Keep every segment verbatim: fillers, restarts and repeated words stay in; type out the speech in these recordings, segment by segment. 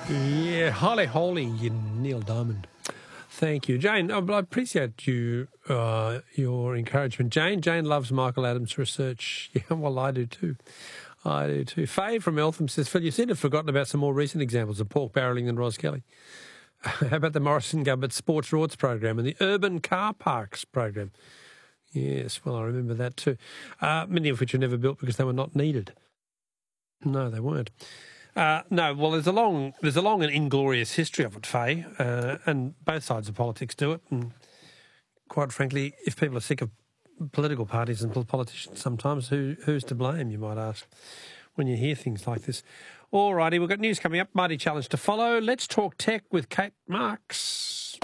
Yeah, holly holy, you Neil Diamond. Thank you, Jane. I appreciate you, uh, your encouragement, Jane. Jane loves Michael Adams' research. Yeah, well, I do too. I do too. Faye from Eltham says, Phil, you seem to have forgotten about some more recent examples of pork barrelling than Ros Kelly. How about the Morrison government Sports Roads program and the Urban Car Parks program? Yes, well, I remember that too. Uh, many of which were never built because they were not needed. No, they weren't. Uh, no, well, there's a long, there's a long and inglorious history of it, Faye, uh, and both sides of politics do it. And quite frankly, if people are sick of political parties and politicians, sometimes who who's to blame? You might ask when you hear things like this. All righty, we've got news coming up. Mighty challenge to follow. Let's talk tech with Kate Marks.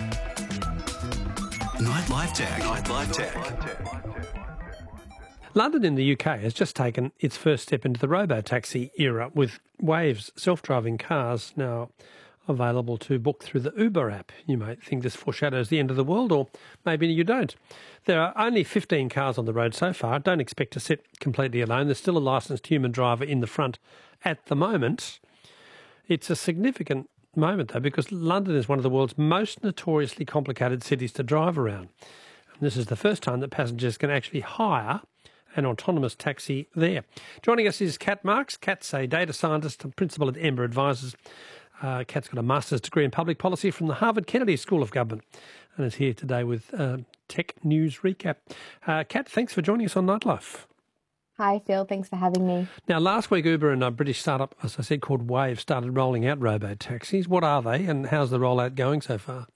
Nightlife Tech. Nightlife Tech. London in the U K has just taken its first step into the robo-taxi era, with Wave's self-driving cars now available to book through the Uber app. You may think this foreshadows the end of the world, or maybe you don't. There are only fifteen cars on the road so far. Don't expect to sit completely alone. There's still a licensed human driver in the front at the moment. It's a significant moment, though, because London is one of the world's most notoriously complicated cities to drive around. And this is the first time that passengers can actually hire an autonomous taxi there. Joining us is Kat Marks. Kat's a data scientist and principal at Ember Advisors. Uh, Kat's got a master's degree in public policy from the Harvard Kennedy School of Government and is here today with uh, Tech News Recap. Uh, Kat, thanks for joining us on Nightlife. Hi, Phil. Thanks for having me. Now, last week, Uber and a British startup, as I said, called Wave, started rolling out robo-taxis. What are they and how's the rollout going so far?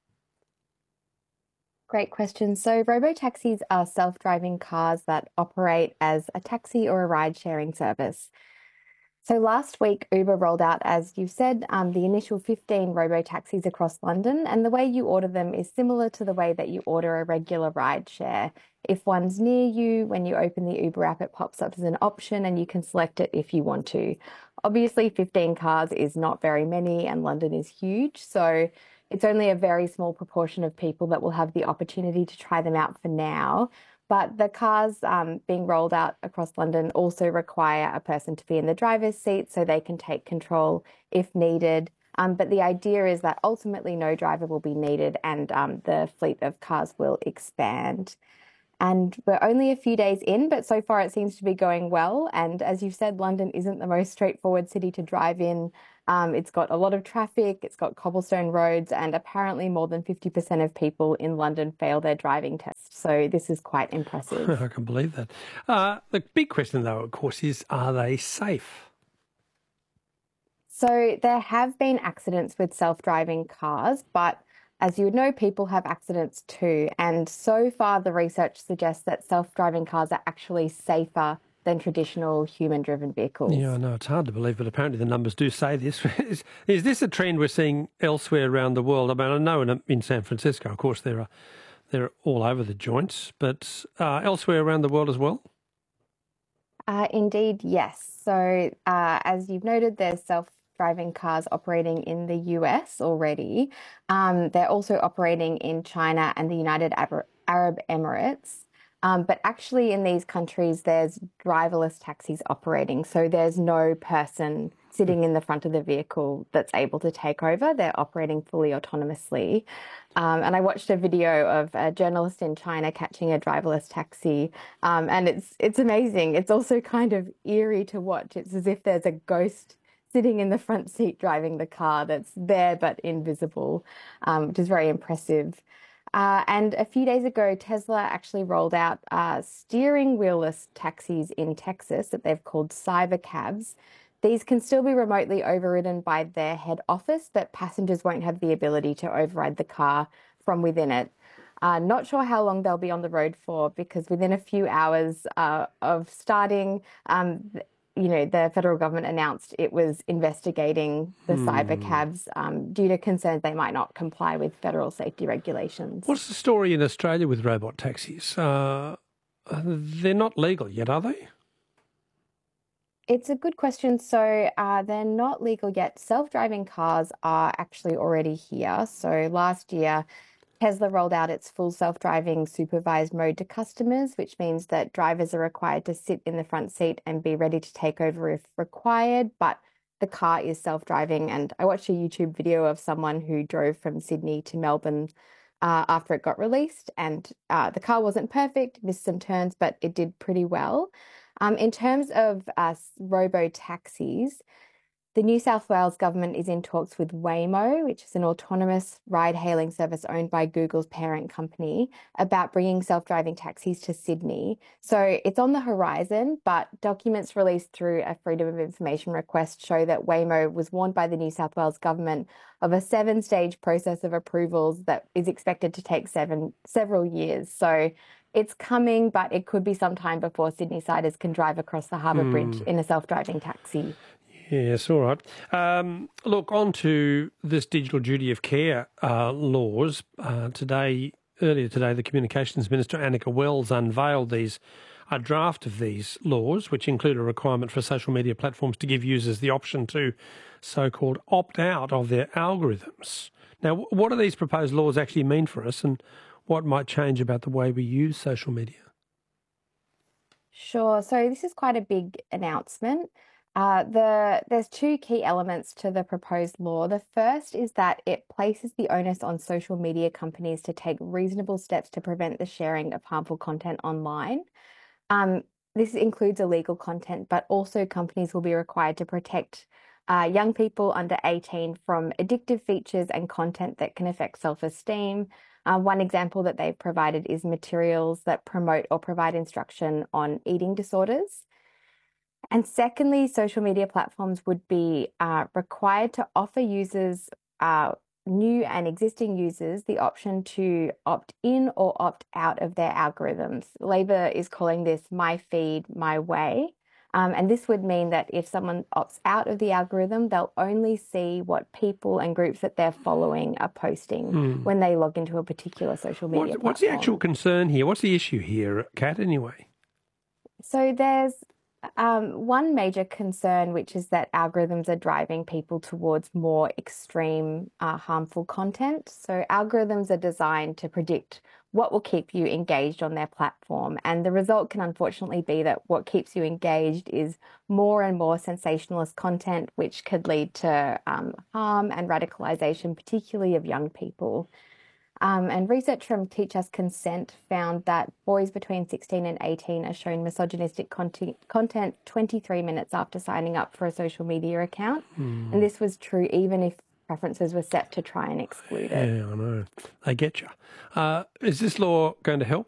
Great question. So robo-taxis are self-driving cars that operate as a taxi or a ride-sharing service. So last week, Uber rolled out, as you said, um, the initial fifteen robo-taxis across London, and the way you order them is similar to the way that you order a regular ride share. If one's near you, when you open the Uber app, it pops up as an option and you can select it if you want to. Obviously, fifteen cars is not very many and London is huge, so it's only a very small proportion of people that will have the opportunity to try them out for now. But the cars um, being rolled out across London also require a person to be in the driver's seat so they can take control if needed. Um, but the idea is that ultimately no driver will be needed and um, the fleet of cars will expand. And we're only a few days in, but so far it seems to be going well. And as you've said, London isn't the most straightforward city to drive in. Um, it's got a lot of traffic, it's got cobblestone roads, and apparently more than fifty percent of people in London fail their driving test. So this is quite impressive. I can believe that. Uh, the big question, though, of course, is are they safe? So there have been accidents with self-driving cars, but as you would know, people have accidents too. And so far, the research suggests that self-driving cars are actually safer than traditional human-driven vehicles. Yeah, I know, it's hard to believe, but apparently the numbers do say this. is, is this a trend we're seeing elsewhere around the world? I mean, I know in, in San Francisco, of course, there are they're all over the joints, but uh, elsewhere around the world as well? Uh, indeed, yes. So uh, as you've noted, there's self driving cars operating in the U S already. Um, they're also operating in China and the United Arab Emirates. Um, but actually in these countries, there's driverless taxis operating. So there's no person sitting in the front of the vehicle that's able to take over. They're operating fully autonomously. Um, and I watched a video of a journalist in China catching a driverless taxi. Um, and it's it's amazing. It's also kind of eerie to watch. It's as if there's a ghost sitting in the front seat driving the car that's there but invisible, um, which is very impressive. Uh, and a few days ago, Tesla actually rolled out uh, steering wheelless taxis in Texas that they've called Cybercabs. These can still be remotely overridden by their head office, but passengers won't have the ability to override the car from within it. Uh, not sure how long they'll be on the road for, because within a few hours uh, of starting, um, you know, the federal government announced it was investigating the hmm. cybercabs um, due to concerns they might not comply with federal safety regulations. What's the story in Australia with robot taxis? Uh, they're not legal yet, are they? It's a good question. So uh, they're not legal yet. Self-driving cars are actually already here. So last year, Tesla rolled out its full self-driving supervised mode to customers, which means that drivers are required to sit in the front seat and be ready to take over if required, but the car is self-driving. And I watched a YouTube video of someone who drove from Sydney to Melbourne uh, after it got released, and uh, the car wasn't perfect, missed some turns, but it did pretty well. Um, in terms of uh, robo-taxis, the New South Wales government is in talks with Waymo, which is an autonomous ride-hailing service owned by Google's parent company, about bringing self-driving taxis to Sydney. So it's on the horizon, but documents released through a Freedom of Information request show that Waymo was warned by the New South Wales government of a seven-stage process of approvals that is expected to take seven several years. So it's coming, but it could be some time before Sydney-siders can drive across the Harbour mm. Bridge in a self-driving taxi. Yes, all right. Um, look, on to this digital duty of care uh, laws. Uh, today, earlier today, the Communications Minister, Annika Wells, unveiled these a draft of these laws, which include a requirement for social media platforms to give users the option to so-called opt out of their algorithms. Now, what do these proposed laws actually mean for us, and what might change about the way we use social media? Sure. So this is quite a big announcement. Uh, the, there's two key elements to the proposed law. The first is that it places the onus on social media companies to take reasonable steps to prevent the sharing of harmful content online. Um, this includes illegal content, but also companies will be required to protect uh, young people under eighteen from addictive features and content that can affect self-esteem. Uh, one example that they've provided is materials that promote or provide instruction on eating disorders. And secondly, social media platforms would be uh, required to offer users, uh, new and existing users, the option to opt in or opt out of their algorithms. Labor is calling this My Feed, My Way. Um, and this would mean that if someone opts out of the algorithm, they'll only see what people and groups that they're following are posting mm. when they log into a particular social media what's, platform. What's the actual concern here? What's the issue here, Kat, anyway? So there's Um, one major concern, which is that algorithms are driving people towards more extreme uh, harmful content. So algorithms are designed to predict what will keep you engaged on their platform. And the result can unfortunately be that what keeps you engaged is more and more sensationalist content, which could lead to um, harm and radicalization, particularly of young people. Um, and research from Teach Us Consent found that boys between sixteen and eighteen are shown misogynistic content, content twenty-three minutes after signing up for a social media account. Mm. And this was true even if preferences were set to try and exclude it. Yeah, I know. They get you. Uh, is this law going to help?